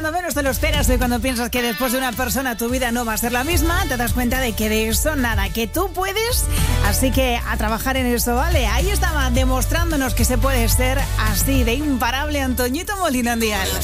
cuando menos te lo esperas y cuando piensas que después de una persona tu vida no va a ser la misma, te das cuenta de que de eso nada, que tú puedes, así que a trabajar en eso, ¿vale? Ahí estaba demostrándonos que se puede ser así de imparable Antoñito Molina en Dial.